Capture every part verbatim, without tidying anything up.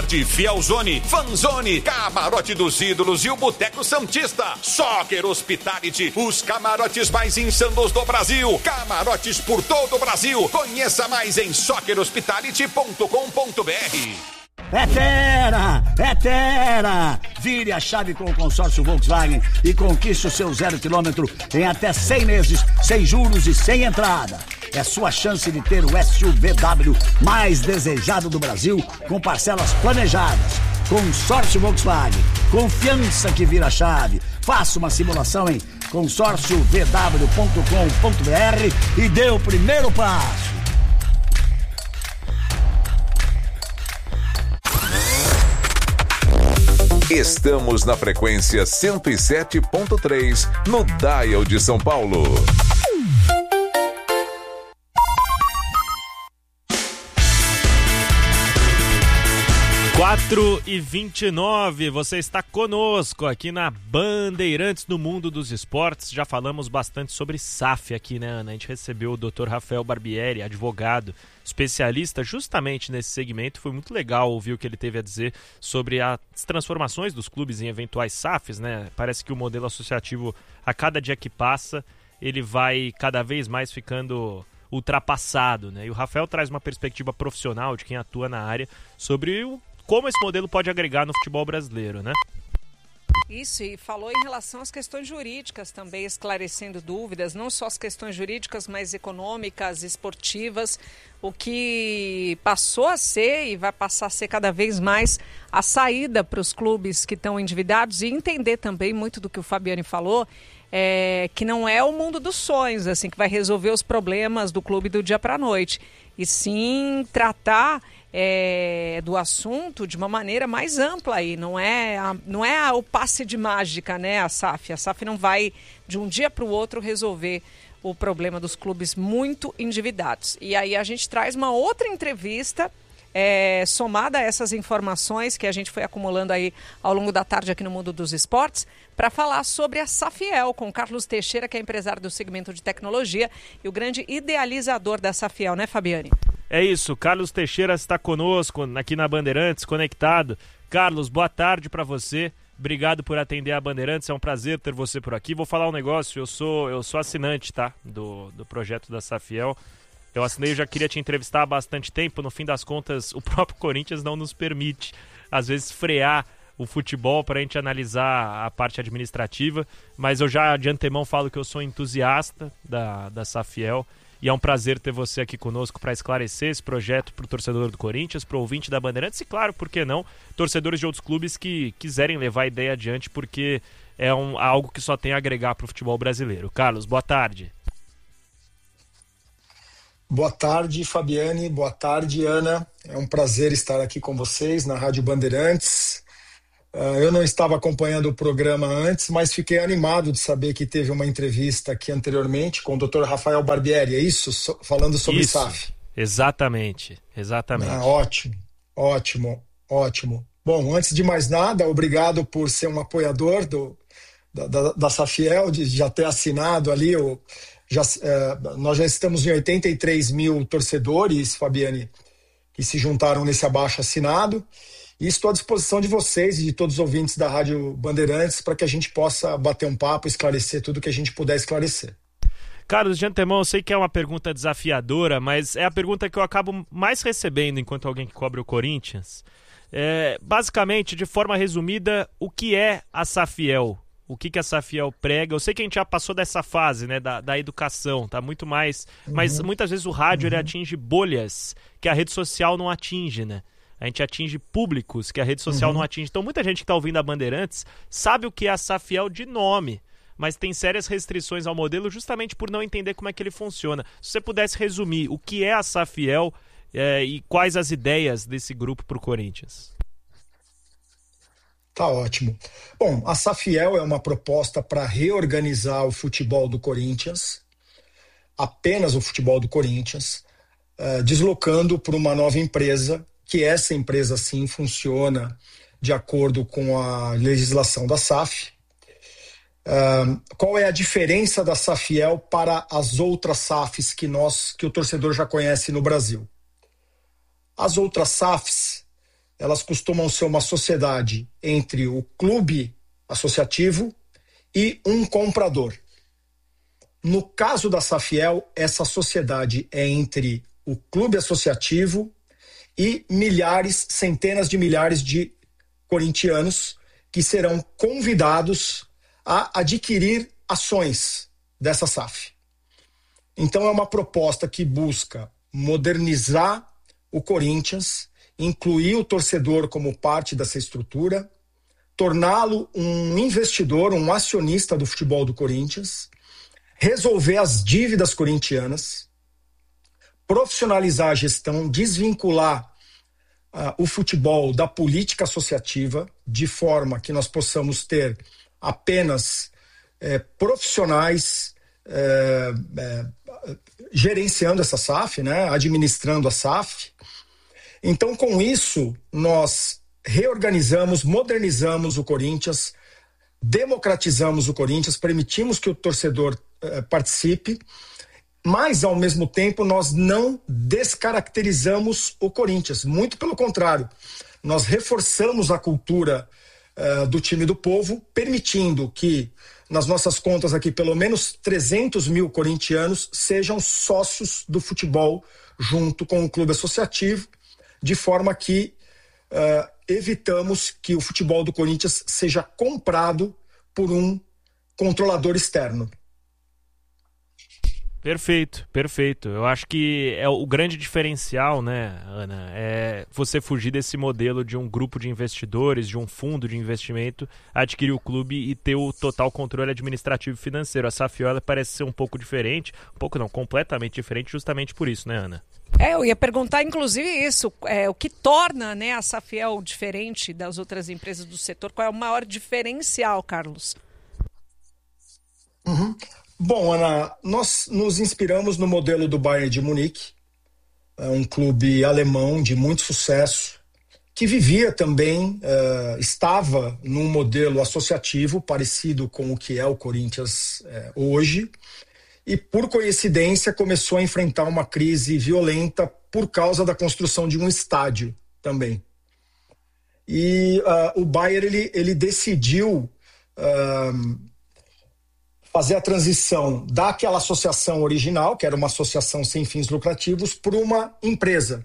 Camarote Fielzone, Fanzone, Camarote dos Ídolos e o Boteco Santista. Soccer Hospitality, os camarotes mais insanos do Brasil. Camarotes por todo o Brasil. Conheça mais em soccer hospitality ponto com ponto b r. É Terra! É Terra! Vire a chave com o consórcio Volkswagen e conquiste o seu zero quilômetro em até cem meses, sem juros e sem entrada. É sua chance de ter o S U V W mais desejado do Brasil, com parcelas planejadas. Consórcio Volkswagen. Confiança que vira chave. Faça uma simulação em consórcio v w ponto com ponto b r e dê o primeiro passo. Estamos na frequência cento e sete ponto três, no Dial de São Paulo. quatro e vinte e nove, você está conosco aqui na Bandeirantes do Mundo dos Esportes. Já falamos bastante sobre S A F aqui, né, Ana? A gente recebeu o doutor Rafael Barbieri, advogado, especialista justamente nesse segmento. Foi muito legal ouvir o que ele teve a dizer sobre as transformações dos clubes em eventuais S A Fs, né? Parece que o modelo associativo, a cada dia que passa, ele vai cada vez mais ficando ultrapassado, né? E o Rafael traz uma perspectiva profissional de quem atua na área sobre o como esse modelo pode agregar no futebol brasileiro, né? Isso, e falou em relação às questões jurídicas também, esclarecendo dúvidas, não só as questões jurídicas, mas econômicas, esportivas, o que passou a ser e vai passar a ser cada vez mais a saída para os clubes que estão endividados, e entender também muito do que o Fabiani falou, é, que não é o mundo dos sonhos, assim, que vai resolver os problemas do clube do dia para a noite, e sim tratar É, do assunto de uma maneira mais ampla aí, não é, a, não é a, o passe de mágica, né, a S A F. A S A F não vai de um dia para o outro resolver o problema dos clubes muito endividados. E aí a gente traz uma outra entrevista é, somada a essas informações que a gente foi acumulando aí ao longo da tarde aqui no Mundo dos Esportes, para falar sobre a Safiel, com o Carlos Teixeira, que é empresário do segmento de tecnologia e o grande idealizador da Safiel, né, Fabiani? É isso, Carlos Teixeira está conosco aqui na Bandeirantes, conectado. Carlos, boa tarde para você. Obrigado por atender a Bandeirantes, é um prazer ter você por aqui. Vou falar um negócio, eu sou, eu sou assinante, tá, do, do projeto da Safiel. Eu assinei, eu já queria te entrevistar há bastante tempo. No fim das contas, o próprio Corinthians não nos permite, às vezes, frear o futebol para a gente analisar a parte administrativa. Mas eu já de antemão falo que eu sou entusiasta da, da Safiel. E é um prazer ter você aqui conosco para esclarecer esse projeto para o torcedor do Corinthians, para o ouvinte da Bandeirantes e, claro, por que não, torcedores de outros clubes que quiserem levar a ideia adiante, porque é um, algo que só tem a agregar para o futebol brasileiro. Carlos, boa tarde. Boa tarde, Fabiane. Boa tarde, Ana. É um prazer estar aqui com vocês na Rádio Bandeirantes. Uh, eu não estava acompanhando o programa antes, mas fiquei animado de saber que teve uma entrevista aqui anteriormente com o doutor Rafael Barbieri, é isso? So, falando sobre isso, S A F. Exatamente, exatamente. Ah, ótimo, ótimo, ótimo. Bom, antes de mais nada, obrigado por ser um apoiador do, da, da, da Safiel, de já ter assinado ali. O, já, é, nós já estamos em oitenta e três mil torcedores, Fabiane, que se juntaram nesse abaixo assinado. E estou à disposição de vocês e de todos os ouvintes da Rádio Bandeirantes para que a gente possa bater um papo, esclarecer tudo que a gente puder esclarecer. Carlos, de antemão, eu sei que é uma pergunta desafiadora, mas é a pergunta que eu acabo mais recebendo enquanto alguém que cobre o Corinthians. É, basicamente, de forma resumida, o que é a Safiel? O que, que a Safiel prega? Eu sei que a gente já passou dessa fase, né, da, da educação, tá muito mais... Uhum. Mas muitas vezes o rádio uhum. ele atinge bolhas que a rede social não atinge, né? A gente atinge públicos que a rede social uhum. não atinge. Então muita gente que está ouvindo a Bandeirantes sabe o que é a Safiel de nome, mas tem sérias restrições ao modelo justamente por não entender como é que ele funciona. Se você pudesse resumir o que é a Safiel é, e quais as ideias desse grupo para o Corinthians. Tá ótimo. Bom, a Safiel é uma proposta para reorganizar o futebol do Corinthians, apenas o futebol do Corinthians, uh, deslocando para uma nova empresa, que essa empresa sim funciona de acordo com a legislação da S A F. Uh, qual é a diferença da Safiel para as outras S A Fs que, nós, que o torcedor já conhece no Brasil? As outras S A Fs elas costumam ser uma sociedade entre o clube associativo e um comprador. No caso da Safiel, essa sociedade é entre o clube associativo e milhares, centenas de milhares de corintianos que serão convidados a adquirir ações dessa S A F. Então é uma proposta que busca modernizar o Corinthians, incluir o torcedor como parte dessa estrutura, torná-lo um investidor, um acionista do futebol do Corinthians, resolver as dívidas corintianas, profissionalizar a gestão, desvincular uh, o futebol da política associativa, de forma que nós possamos ter apenas eh, profissionais eh, eh, gerenciando essa S A F, né, administrando a S A F. Então, com isso, nós reorganizamos, modernizamos o Corinthians, democratizamos o Corinthians, permitimos que o torcedor eh, participe, mas, ao mesmo tempo, nós não descaracterizamos o Corinthians. Muito pelo contrário, nós reforçamos a cultura uh, do time do povo, permitindo que, nas nossas contas aqui, pelo menos trezentos mil corintianos sejam sócios do futebol junto com o clube associativo, de forma que uh, evitamos que o futebol do Corinthians seja comprado por um controlador externo. Perfeito, perfeito. Eu acho que é o grande diferencial, né, Ana, é você fugir desse modelo de um grupo de investidores, de um fundo de investimento, adquirir o clube e ter o total controle administrativo e financeiro. A Safiel parece ser um pouco diferente, um pouco não, completamente diferente, justamente por isso, né, Ana? É, eu ia perguntar, inclusive, isso, é, o que torna, né, a Safiel diferente das outras empresas do setor? Qual é o maior diferencial, Carlos? Uhum. Bom, Ana, nós nos inspiramos no modelo do Bayern de Munique, um clube alemão de muito sucesso, que vivia também, uh, estava num modelo associativo parecido com o que é o Corinthians uh, hoje, e por coincidência começou a enfrentar uma crise violenta por causa da construção de um estádio também. E uh, o Bayern ele, ele decidiu uh, fazer a transição daquela associação original, que era uma associação sem fins lucrativos, para uma empresa.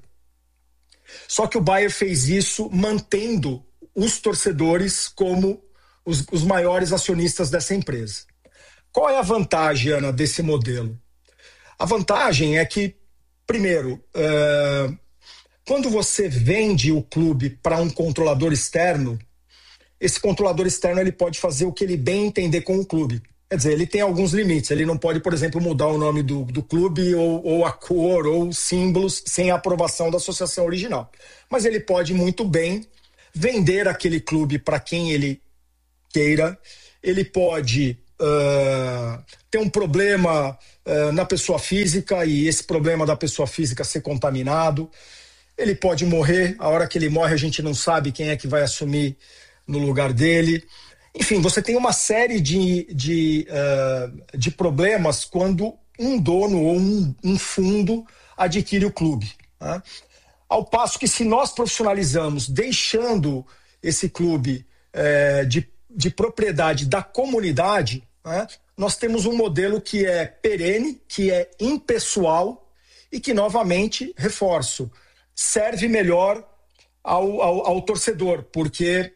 Só que o Bayern fez isso mantendo os torcedores como os, os maiores acionistas dessa empresa. Qual é a vantagem, Ana, desse modelo? A vantagem é que, primeiro, é, quando você vende o clube para um controlador externo, esse controlador externo ele pode fazer o que ele bem entender com o clube. Quer dizer, ele tem alguns limites. Ele não pode, por exemplo, mudar o nome do, do clube ou, ou a cor ou símbolos sem a aprovação da associação original. Mas ele pode muito bem vender aquele clube para quem ele queira. Ele pode uh, ter um problema uh, na pessoa física e esse problema da pessoa física ser contaminado. Ele pode morrer. A hora que ele morre, a gente não sabe quem é que vai assumir no lugar dele. Enfim, você tem uma série de, de, uh, de problemas quando um dono ou um, um fundo adquire o clube. Né? Ao passo que, se nós profissionalizamos, deixando esse clube uh, de, de propriedade da comunidade, né? Nós temos um modelo que é perene, que é impessoal e que, novamente, reforço, serve melhor ao, ao, ao torcedor, porque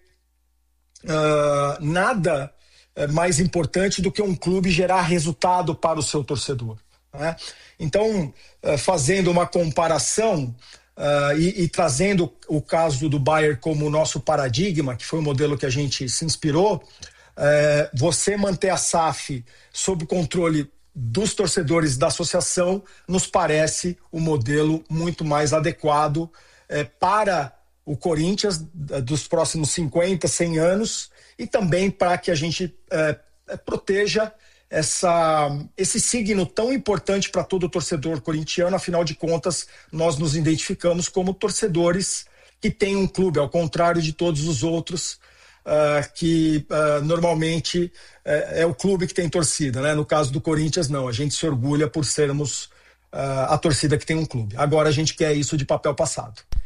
Uh, nada é mais importante do que um clube gerar resultado para o seu torcedor, né? Então, uh, fazendo uma comparação uh, e, e trazendo o caso do Bayern como nosso paradigma, que foi o modelo que a gente se inspirou, uh, você manter a S A F sob controle dos torcedores da associação nos parece um modelo muito mais adequado uh, para o Corinthians dos próximos cinquenta, cem anos e também para que a gente é, proteja essa, esse signo tão importante para todo torcedor corintiano. Afinal de contas, nós nos identificamos como torcedores que têm um clube, ao contrário de todos os outros, uh, que uh, normalmente uh, é o clube que tem torcida, né? No caso do Corinthians, não. A gente se orgulha por sermos uh, a torcida que tem um clube. Agora a gente quer isso de papel passado.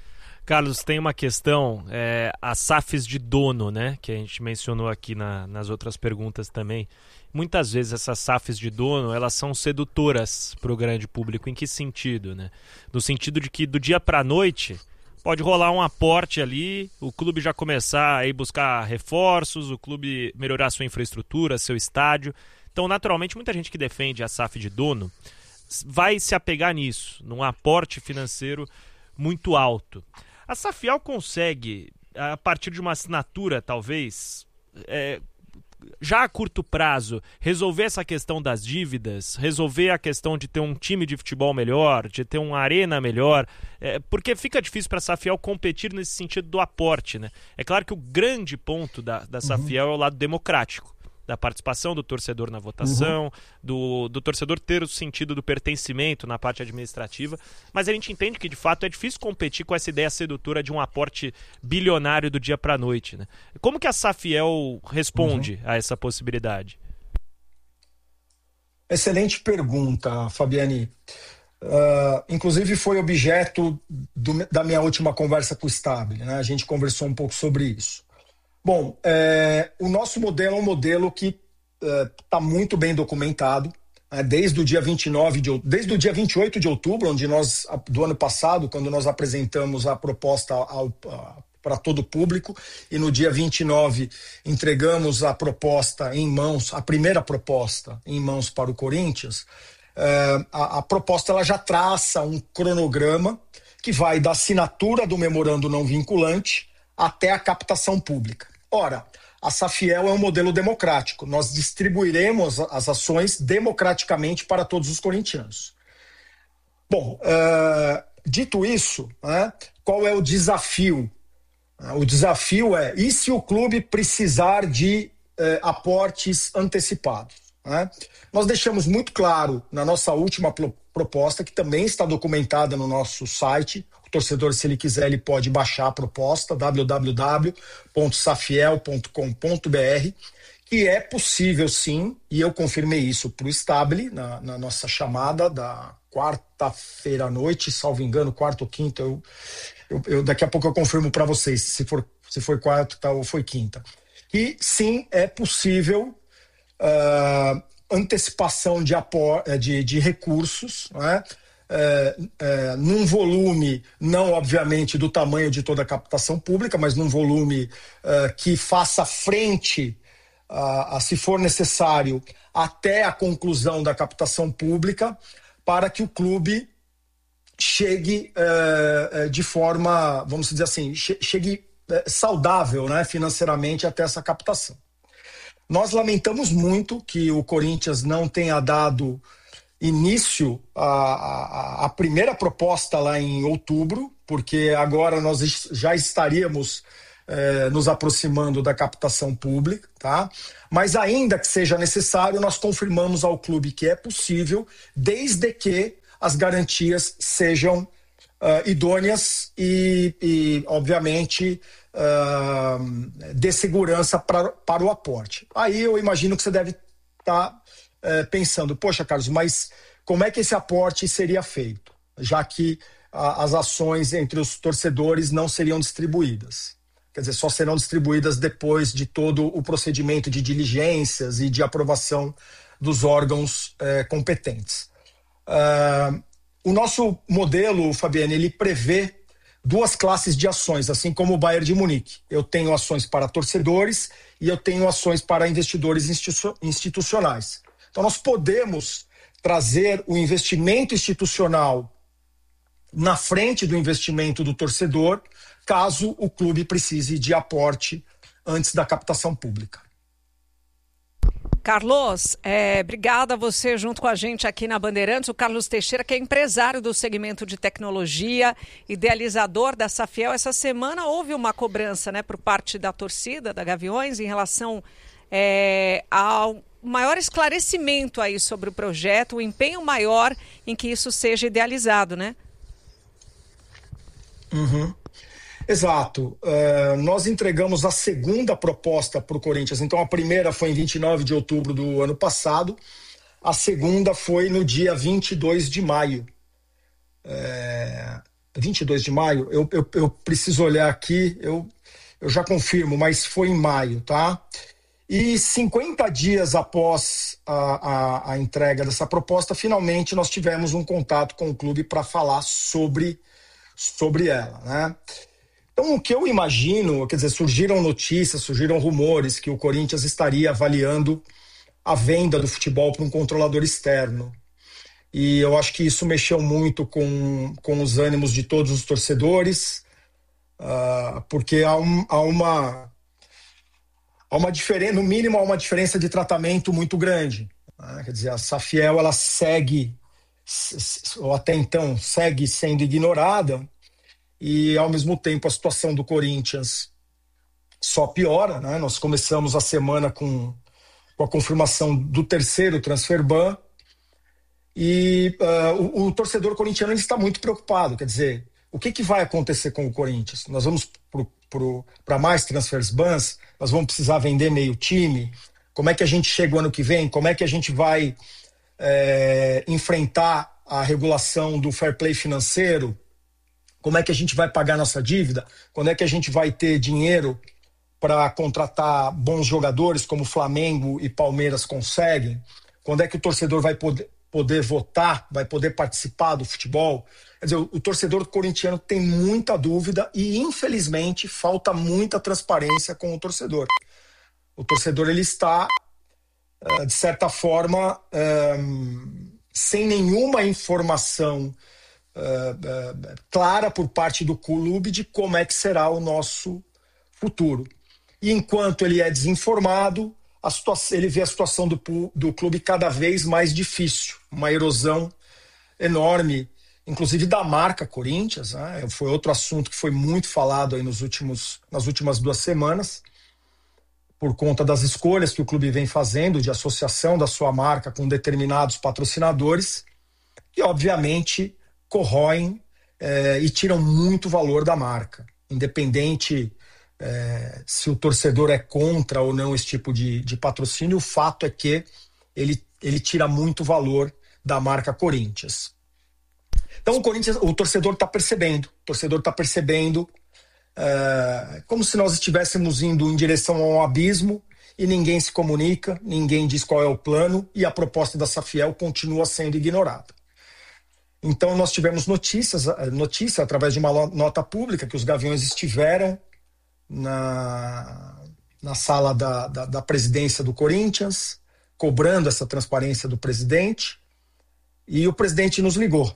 Carlos, tem uma questão, é, as S A Fs de dono, né, que a gente mencionou aqui na, nas outras perguntas também. Muitas vezes essas S A Fs de dono, elas são sedutoras para o grande público. Em que sentido, né? No sentido de que do dia para a noite pode rolar um aporte ali, o clube já começar a ir buscar reforços, o clube melhorar sua infraestrutura, seu estádio. Então, naturalmente, muita gente que defende a S A F de dono vai se apegar nisso, num aporte financeiro muito alto. A Safiel consegue, a partir de uma assinatura, talvez, é, já a curto prazo, resolver essa questão das dívidas, resolver a questão de ter um time de futebol melhor, de ter uma arena melhor, é, porque fica difícil para a Safiel competir nesse sentido do aporte, né? É claro que o grande ponto da, da Safiel uhum. é o lado democrático, da participação do torcedor na votação, uhum. do, do torcedor ter o sentido do pertencimento na parte administrativa, mas a gente entende que de fato é difícil competir com essa ideia sedutora de um aporte bilionário do dia para a noite, né? Como que a Safiel responde uhum. a essa possibilidade? Excelente pergunta, Fabiane. Uh, inclusive foi objeto do, da minha última conversa com o Stabile, né? A gente conversou um pouco sobre isso. Bom, é, o nosso modelo é um modelo que está é, muito bem documentado, né, desde o dia vinte e nove de, desde o dia vinte e oito de outubro, onde nós, do ano passado, quando nós apresentamos a proposta para todo o público, e no dia vinte e nove entregamos a proposta em mãos, a primeira proposta em mãos para o Corinthians, é, a, a proposta ela já traça um cronograma que vai da assinatura do memorando não vinculante até a captação pública. Ora, a Safiel é um modelo democrático. Nós distribuiremos as ações democraticamente para todos os corintianos. Bom, uh, dito isso, né, qual é o desafio? Uh, o desafio é, e se o clube precisar de uh, aportes antecipados? Né? Nós deixamos muito claro na nossa última pro- proposta, que também está documentada no nosso site. O torcedor, se ele quiser, ele pode baixar a proposta, w w w ponto safiel ponto com ponto b r, que é possível sim, e eu confirmei isso para o Stabile na, na nossa chamada da quarta-feira à noite, salvo engano, quarta ou quinta, eu, eu, eu, daqui a pouco eu confirmo para vocês se for, se foi quarta ou foi quinta. E sim, é possível uh, antecipação de, apor, de, de recursos, né? É, é, num volume, não obviamente do tamanho de toda a captação pública, mas num volume é, que faça frente, a, a, se for necessário, até a conclusão da captação pública, para que o clube chegue é, de forma, vamos dizer assim, chegue é, saudável, né, financeiramente até essa captação. Nós lamentamos muito que o Corinthians não tenha dado início a, a, a primeira proposta lá em outubro, porque agora nós já estaríamos eh, nos aproximando da captação pública, tá? Mas ainda que seja necessário, nós confirmamos ao clube que é possível, desde que as garantias sejam uh, idôneas e, e obviamente, uh, dê segurança pra, para o aporte. Aí eu imagino que você deve estar... Tá pensando, poxa, Carlos, mas como é que esse aporte seria feito? Já que a, as ações entre os torcedores não seriam distribuídas. Quer dizer, só serão distribuídas depois de todo o procedimento de diligências e de aprovação dos órgãos eh, competentes. Uh, o nosso modelo, Fabiane, ele prevê duas classes de ações, assim como o Bayern de Munique. Eu tenho ações para torcedores e eu tenho ações para investidores institu- institucionais. Então, nós podemos trazer o investimento institucional na frente do investimento do torcedor, caso o clube precise de aporte antes da captação pública. Carlos, é, obrigada a você junto com a gente aqui na Bandeirantes. O Carlos Teixeira, que é empresário do segmento de tecnologia, idealizador da Safiel. Essa semana houve uma cobrança, né, por parte da torcida, da Gaviões, em relação é, ao maior esclarecimento aí sobre o projeto, o empenho maior em que isso seja idealizado, né? Uhum. Exato. Uh, nós entregamos a segunda proposta para o Corinthians. Então, a primeira foi em vinte e nove de outubro do ano passado. A segunda foi no dia vinte e dois de maio. É... vinte e dois de maio, eu, eu, eu preciso olhar aqui, eu, eu já confirmo, mas foi em maio, tá? E cinquenta dias após a, a, a entrega dessa proposta, finalmente nós tivemos um contato com o clube para falar sobre, sobre ela, né? Então, o que eu imagino, quer dizer, surgiram notícias, surgiram rumores que o Corinthians estaria avaliando a venda do futebol para um controlador externo. E eu acho que isso mexeu muito com, com os ânimos de todos os torcedores, uh, porque há, um, há uma... Há uma diferença, no mínimo, há uma diferença de tratamento muito grande. Né? Quer dizer, a Safiel, ela segue, ou até então, segue sendo ignorada, e, ao mesmo tempo, a situação do Corinthians só piora. Né? Nós começamos a semana com, com a confirmação do terceiro transfer ban, e uh, o, o torcedor corintiano ele está muito preocupado. Quer dizer, o que, que vai acontecer com o Corinthians? Nós vamos para mais transfers bans? Nós vamos precisar vender meio time? Como é que a gente chega o ano que vem? Como é que a gente vai é, enfrentar a regulação do fair play financeiro? Como é que a gente vai pagar nossa dívida? Quando é que a gente vai ter dinheiro para contratar bons jogadores como Flamengo e Palmeiras conseguem? Quando é que o torcedor vai poder, poder votar, vai poder participar do futebol? Quer dizer, o, o torcedor corintiano tem muita dúvida e, infelizmente, falta muita transparência com o torcedor. O torcedor ele está, de certa forma, um, sem nenhuma informação uh, uh, clara por parte do clube de como é que será o nosso futuro. E enquanto ele é desinformado, a situação, ele vê a situação do, do clube cada vez mais difícil, uma erosão enorme, inclusive da marca Corinthians, né? Foi outro assunto que foi muito falado aí nos últimos, nas últimas duas semanas, por conta das escolhas que o clube vem fazendo de associação da sua marca com determinados patrocinadores, que obviamente corroem eh, e tiram muito valor da marca, independente eh, se o torcedor é contra ou não esse tipo de, de patrocínio. O fato é que ele, ele tira muito valor da marca Corinthians. Então o Corinthians, o torcedor está percebendo, o torcedor está percebendo uh, como se nós estivéssemos indo em direção a um abismo e ninguém se comunica, ninguém diz qual é o plano e a proposta da Safiel continua sendo ignorada. Então nós tivemos notícias, notícia através de uma nota pública que os Gaviões estiveram na, na sala da, da, da presidência do Corinthians, cobrando essa transparência do presidente, e o presidente nos ligou.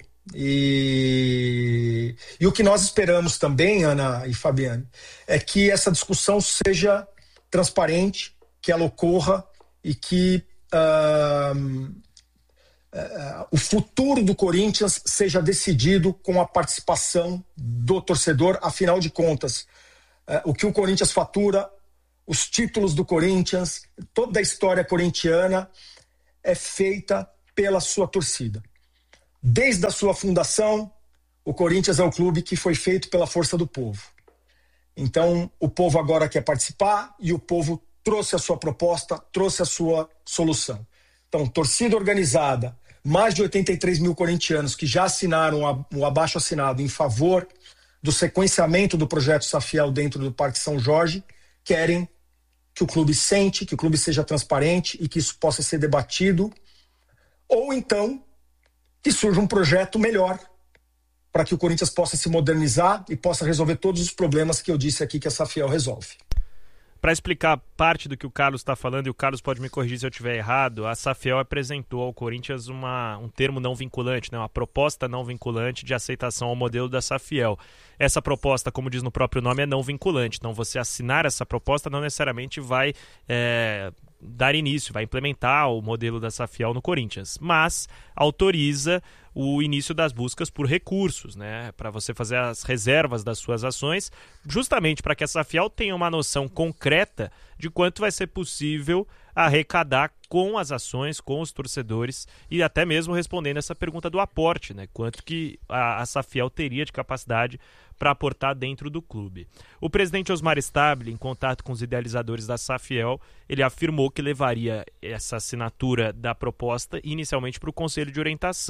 E, e o que nós esperamos também, Ana e Fabiane, é que essa discussão seja transparente, que ela ocorra e que uh, uh, o futuro do Corinthians seja decidido com a participação do torcedor. Afinal de contas, uh, o que o Corinthians fatura, os títulos do Corinthians, toda a história corintiana é feita pela sua torcida. Desde a sua fundação, o Corinthians é o clube que foi feito pela força do povo. Então, o povo agora quer participar e o povo trouxe a sua proposta, trouxe a sua solução. Então, torcida organizada, mais de oitenta e três mil corintianos que já assinaram o abaixo-assinado em favor do sequenciamento do projeto Safiel dentro do Parque São Jorge, querem que o clube sente, que o clube seja transparente e que isso possa ser debatido, ou então que surja um projeto melhor para que o Corinthians possa se modernizar e possa resolver todos os problemas que eu disse aqui que a Safiel resolve. Para explicar parte do que o Carlos está falando, e o Carlos pode me corrigir se eu estiver errado, a Safiel apresentou ao Corinthians uma, um termo não vinculante, né, uma proposta não vinculante de aceitação ao modelo da Safiel. Essa proposta, como diz no próprio nome, é não vinculante. Então você assinar essa proposta não necessariamente vai é, dar início, vai implementar o modelo da Safiel no Corinthians, mas autoriza o início das buscas por recursos, né, para você fazer as reservas das suas ações, justamente para que a Safiel tenha uma noção concreta de quanto vai ser possível arrecadar com as ações, com os torcedores, e até mesmo respondendo essa pergunta do aporte, né, quanto que a, a Safiel teria de capacidade para aportar dentro do clube. O presidente Osmar Stabile, em contato com os idealizadores da Safiel, ele afirmou que levaria essa assinatura da proposta inicialmente para o Conselho de Orientação.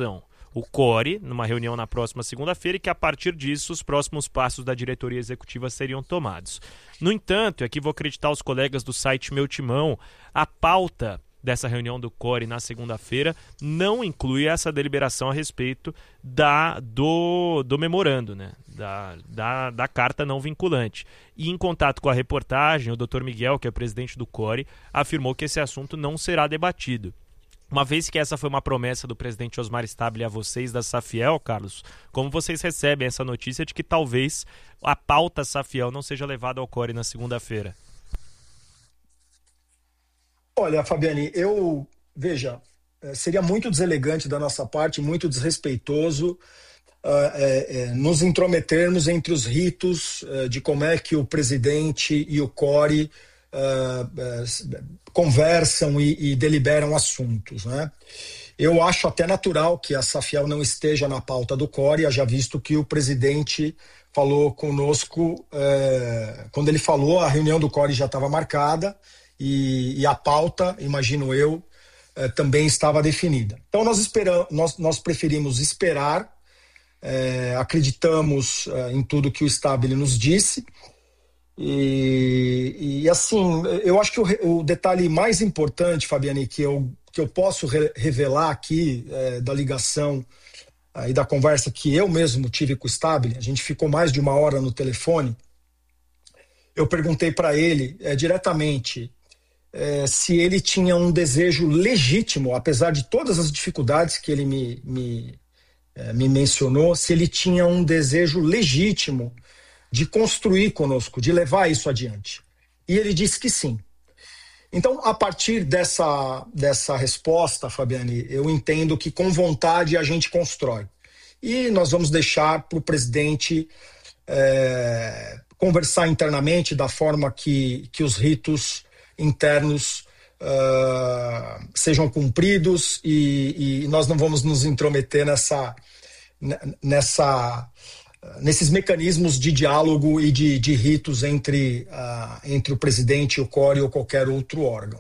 o C O R I, numa reunião na próxima segunda-feira, e que a partir disso os próximos passos da diretoria executiva seriam tomados. No entanto, e aqui vou acreditar os colegas do site Meu Timão, a pauta dessa reunião do C O R I na segunda-feira não inclui essa deliberação a respeito da, do, do memorando, né? da, da, da carta não vinculante. E em contato com a reportagem, o doutor Miguel, que é presidente do C O R I, afirmou que esse assunto não será debatido. Uma vez que essa foi uma promessa do presidente Osmar Stabile a vocês da Safiel, Carlos, como vocês recebem essa notícia de que talvez a pauta Safiel não seja levada ao C O R I na segunda-feira? Olha, Fabiane, eu, veja, seria muito deselegante da nossa parte, muito desrespeitoso uh, é, é, nos intrometermos entre os ritos uh, de como é que o presidente e o C O R I Uh, uh, conversam e, e deliberam assuntos, né? Eu acho até natural que a Safiel não esteja na pauta do C O R I, já visto que o presidente falou conosco, uh, quando ele falou, a reunião do C O R I já estava marcada e, e a pauta, imagino eu, uh, também estava definida. Então nós, esperamos, nós, nós preferimos esperar, uh, acreditamos uh, em tudo que o Stabile nos disse. E, e assim, eu acho que o, o detalhe mais importante, Fabiane, que eu, que eu posso re, revelar aqui é, da ligação é, e da conversa que eu mesmo tive com o Stabile, a gente ficou mais de uma hora no telefone, eu perguntei para ele é, diretamente é, se ele tinha um desejo legítimo, apesar de todas as dificuldades que ele me, me, é, me mencionou, se ele tinha um desejo legítimo de construir conosco, de levar isso adiante. E ele disse que sim. Então, a partir dessa, dessa resposta, Fabiane, eu entendo que com vontade a gente constrói. E nós vamos deixar para o presidente é, conversar internamente da forma que, que os ritos internos uh, sejam cumpridos e, e nós não vamos nos intrometer nessa... nessa nesses mecanismos de diálogo e de, de ritos entre, uh, entre o presidente, o C O R I ou qualquer outro órgão.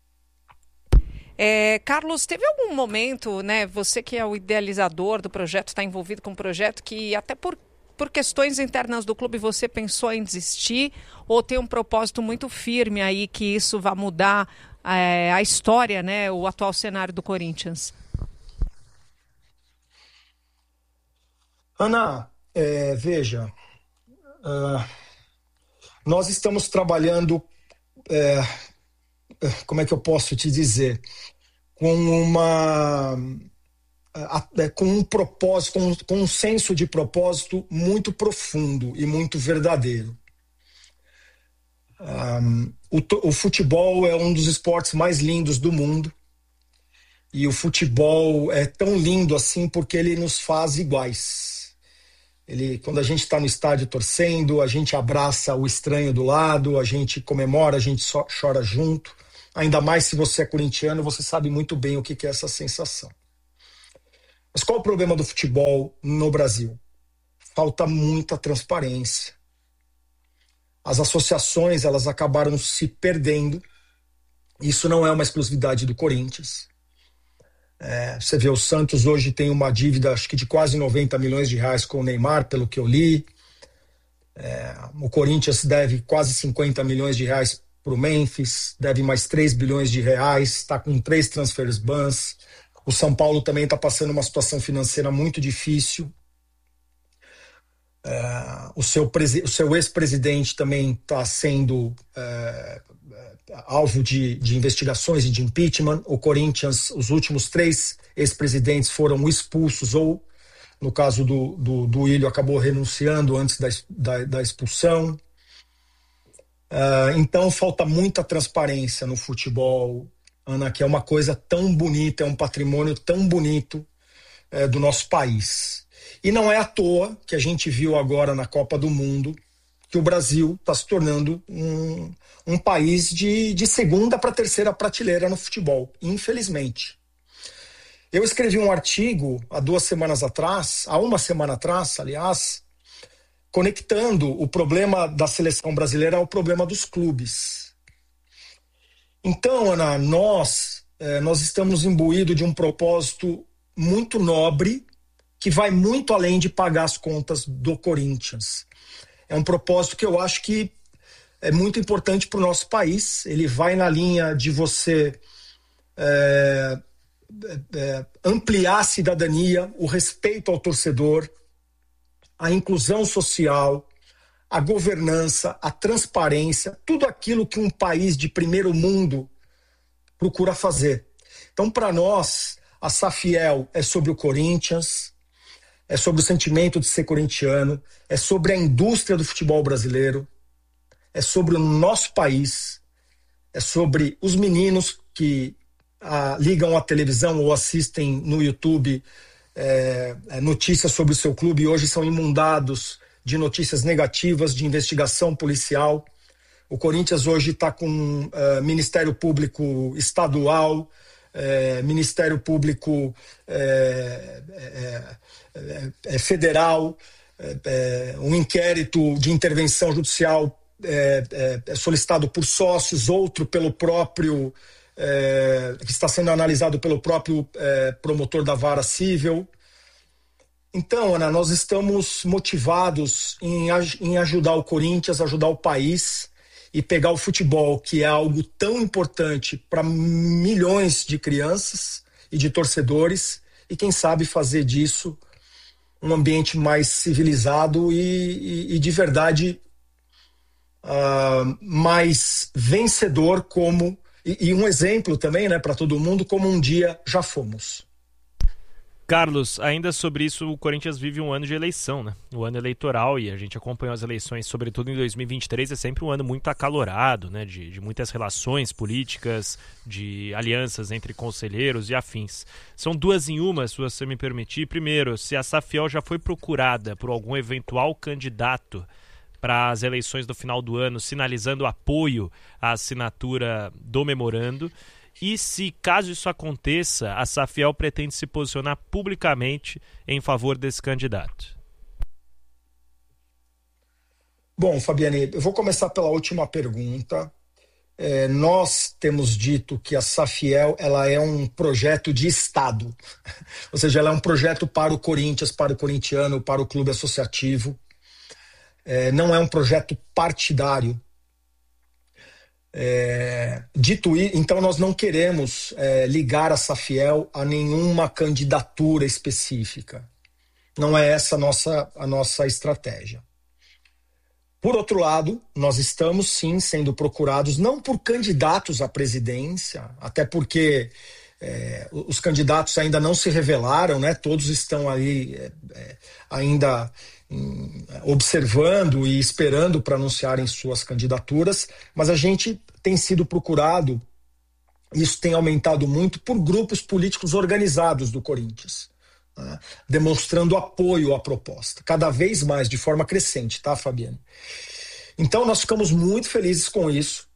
É, Carlos, teve algum momento, né, você que é o idealizador do projeto, está envolvido com o projeto, que até por, por questões internas do clube você pensou em desistir ou tem um propósito muito firme aí que isso vai mudar é, a história, né, o atual cenário do Corinthians? Ana, É, veja, uh, nós estamos trabalhando, é, como é que eu posso te dizer, com uma, uh, com um propósito, com, com um senso de propósito muito profundo e muito verdadeiro. Um, o, o futebol é um dos esportes mais lindos do mundo e o futebol é tão lindo assim porque ele nos faz iguais. Ele, quando a gente está no estádio torcendo, a gente abraça o estranho do lado, a gente comemora, a gente só chora junto. Ainda mais se você é corintiano, você sabe muito bem o que é essa sensação. Mas qual é o problema do futebol no Brasil? Falta muita transparência. As associações, elas acabaram se perdendo. Isso não é uma exclusividade do Corinthians. É, você vê, o Santos hoje tem uma dívida acho que de quase noventa milhões de reais com o Neymar, pelo que eu li. É, o Corinthians deve quase cinquenta milhões de reais para o Memphis, deve mais três bilhões de reais, está com três transfers bans. O São Paulo também está passando uma situação financeira muito difícil. É, o seu, o seu ex-presidente também está sendo é, alvo de, de investigações e de impeachment. O Corinthians, os últimos três ex-presidentes foram expulsos ou, no caso do, do, do Ilho, acabou renunciando antes da, da, da expulsão. Uh, então falta muita transparência no futebol, Ana, que é uma coisa tão bonita, é um patrimônio tão bonito é, do nosso país. E não é à toa que a gente viu agora na Copa do Mundo que o Brasil está se tornando um, um país de, de segunda para terceira prateleira no futebol, infelizmente. Eu escrevi um artigo há duas semanas atrás, há uma semana atrás, aliás, conectando o problema da seleção brasileira ao problema dos clubes. Então, Ana, nós, eh, nós estamos imbuídos de um propósito muito nobre, que vai muito além de pagar as contas do Corinthians. É um propósito que eu acho que é muito importante para o nosso país. Ele vai na linha de você é, é, ampliar a cidadania, o respeito ao torcedor, a inclusão social, a governança, a transparência, tudo aquilo que um país de primeiro mundo procura fazer. Então, para nós, a Safiel é sobre o Corinthians, é sobre o sentimento de ser corintiano, é sobre a indústria do futebol brasileiro, é sobre o nosso país, é sobre os meninos que ah, ligam a televisão ou assistem no YouTube é, é, notícias sobre o seu clube e hoje são inundados de notícias negativas, de investigação policial. O Corinthians hoje está com uh, Ministério Público Estadual, uh, Ministério Público uh, uh, uh, uh, Federal, uh, uh, um inquérito de intervenção judicial uh, uh, solicitado por sócios, outro pelo próprio, uh, que está sendo analisado pelo próprio uh, promotor da Vara Civil. Então, Ana, nós estamos motivados em, em ajudar o Corinthians, ajudar o país e pegar o futebol, que é algo tão importante para milhões de crianças e de torcedores, e quem sabe fazer disso um ambiente mais civilizado e, e, e de verdade uh, mais vencedor, como e, e um exemplo também, né, para todo mundo, como um dia já fomos. Carlos, ainda sobre isso, o Corinthians vive um ano de eleição, né? O ano eleitoral, e a gente acompanhou as eleições, sobretudo em dois mil e vinte e três, é sempre um ano muito acalorado, né? De, de muitas relações políticas, de alianças entre conselheiros e afins. São duas em uma, se você me permitir. Primeiro, se a Safiel já foi procurada por algum eventual candidato para as eleições do final do ano, sinalizando apoio à assinatura do memorando. E se, caso isso aconteça, a Safiel pretende se posicionar publicamente em favor desse candidato? Bom, Fabiane, eu vou começar pela última pergunta. É, nós temos dito que a Safiel ela é um projeto de Estado. Ou seja, ela é um projeto para o Corinthians, para o corintiano, para o clube associativo. É, não é um projeto partidário. É, dito isso, então nós não queremos é, ligar a Safiel a nenhuma candidatura específica. Não é essa a nossa, a nossa estratégia. Por outro lado, nós estamos sim sendo procurados, não por candidatos à presidência, até porque é, os candidatos ainda não se revelaram, né? Todos estão aí é, é, ainda observando e esperando para anunciarem suas candidaturas, mas a gente tem sido procurado, isso tem aumentado muito, por grupos políticos organizados do Corinthians, né, demonstrando apoio à proposta, cada vez mais, de forma crescente, tá, Fabiane? Então nós ficamos muito felizes com isso.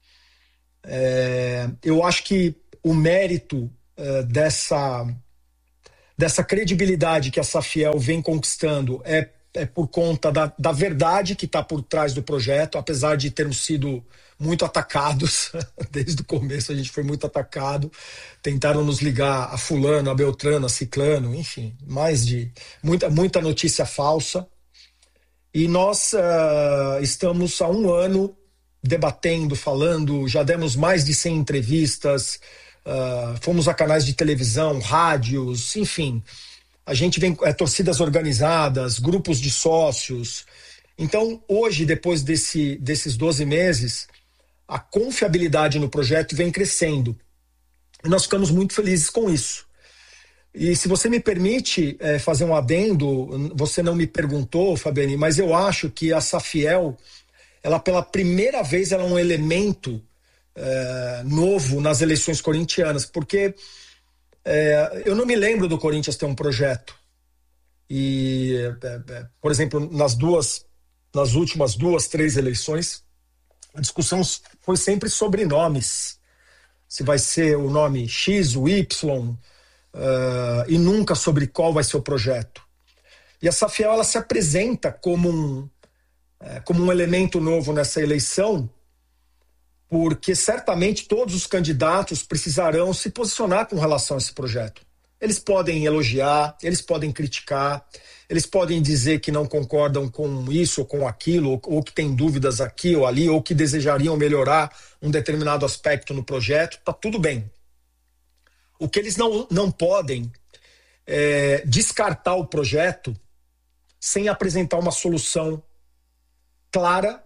É, eu acho que o mérito é, dessa, dessa credibilidade que a Safiel vem conquistando é é por conta da, da verdade que está por trás do projeto, apesar de termos sido muito atacados, desde o começo a gente foi muito atacado, tentaram nos ligar a fulano, a beltrano, a ciclano, enfim, mais de muita, muita notícia falsa, e nós uh, estamos há um ano debatendo, falando, já demos mais de cem entrevistas, uh, fomos a canais de televisão, rádios, enfim. A gente vem é, torcidas organizadas, grupos de sócios. Então, hoje, depois desse, desses doze meses, a confiabilidade no projeto vem crescendo. E nós ficamos muito felizes com isso. E se você me permite é, fazer um adendo, você não me perguntou, Fabiane, mas eu acho que a Safiel, ela pela primeira vez, ela é um elemento é, novo nas eleições corintianas, porque É, eu não me lembro do Corinthians ter um projeto. E, é, é, por exemplo, nas duas, nas últimas duas, três eleições, a discussão foi sempre sobre nomes. Se vai ser o nome X, o Y, uh, e nunca sobre qual vai ser o projeto. E a Safiel, ela se apresenta como um, é, como um elemento novo nessa eleição, porque certamente todos os candidatos precisarão se posicionar com relação a esse projeto. Eles podem elogiar, eles podem criticar, eles podem dizer que não concordam com isso ou com aquilo, ou, ou que têm dúvidas aqui ou ali, ou que desejariam melhorar um determinado aspecto no projeto, tá tudo bem. O que eles não, não podem é descartar o projeto sem apresentar uma solução clara,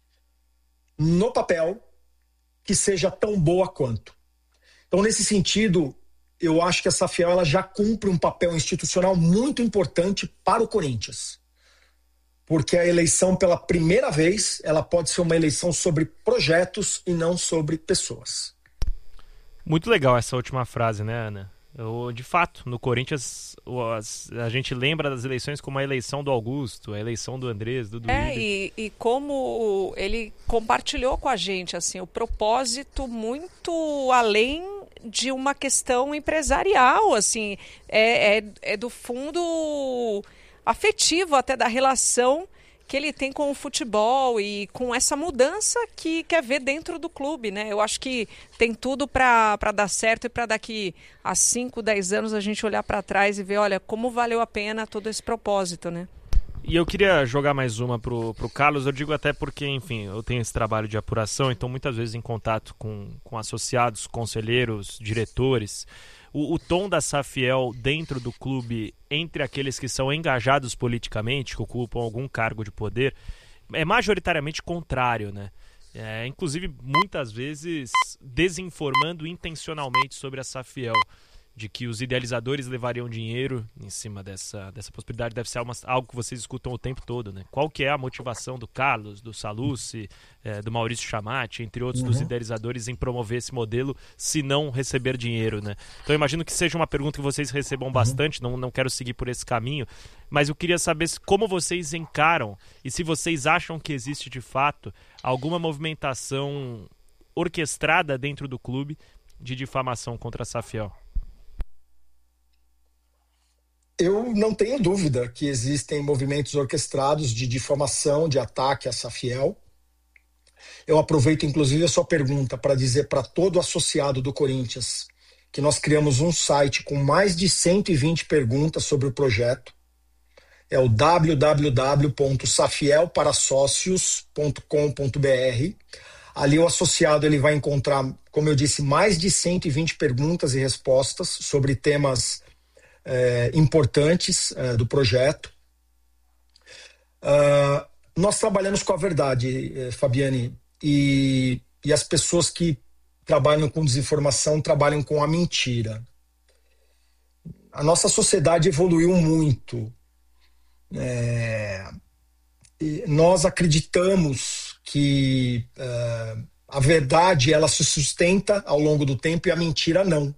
no papel, que seja tão boa quanto. Então, nesse sentido, eu acho que a Safiel ela já cumpre um papel institucional muito importante para o Corinthians. Porque a eleição, pela primeira vez, ela pode ser uma eleição sobre projetos e não sobre pessoas. Muito legal essa última frase, né, Ana? Eu, de fato, no Corinthians, a gente lembra das eleições como a eleição do Augusto, a eleição do Andrés, do Duílio. É, e, e como ele compartilhou com a gente, assim, o propósito muito além de uma questão empresarial, assim, é, é, é do fundo afetivo até da relação que ele tem com o futebol e com essa mudança que quer ver dentro do clube, né? Eu acho que tem tudo para dar certo e para daqui a cinco, dez anos a gente olhar para trás e ver, olha, como valeu a pena todo esse propósito, né? E eu queria jogar mais uma pro, pro Carlos, eu digo até porque, enfim, eu tenho esse trabalho de apuração, então muitas vezes em contato com, com associados, conselheiros, diretores. O, o tom da Safiel dentro do clube, entre aqueles que são engajados politicamente, que ocupam algum cargo de poder, é majoritariamente contrário, né? É, inclusive, muitas vezes, desinformando intencionalmente sobre a Safiel, de que os idealizadores levariam dinheiro em cima dessa, dessa possibilidade. Deve ser uma, algo que vocês escutam o tempo todo, né? Qual que é a motivação do Carlos, do Sallucci, é, do Maurício Chamati, entre outros uhum. dos idealizadores, em promover esse modelo, se não receber dinheiro, né? Então eu imagino que seja uma pergunta que vocês recebam bastante, uhum. não, não quero seguir por esse caminho, mas eu queria saber como vocês encaram e se vocês acham que existe de fato alguma movimentação orquestrada dentro do clube de difamação contra a Safiel. Eu não tenho dúvida que existem movimentos orquestrados de difamação, de ataque à Safiel. Eu aproveito, inclusive, a sua pergunta para dizer para todo associado do Corinthians que nós criamos um site com mais de cento e vinte perguntas sobre o projeto. É o w w w ponto safiel para sócios ponto com ponto b r. Ali o associado ele vai encontrar, como eu disse, mais de cento e vinte perguntas e respostas sobre temas É, importantes é, do projeto. Uh, nós trabalhamos com a verdade, é, Fabiane, e, e as pessoas que trabalham com desinformação trabalham com a mentira. A nossa sociedade evoluiu muito. É, e nós acreditamos que é, a verdade ela se sustenta ao longo do tempo e a mentira não.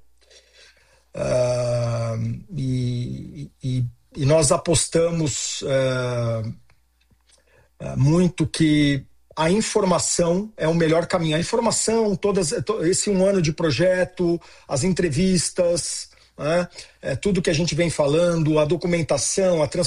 Uh, e, e, e nós apostamos uh, uh, muito que a informação é o melhor caminho. A informação, todas, esse um ano de projeto, as entrevistas, né, é, tudo que a gente vem falando, a documentação, a transparência,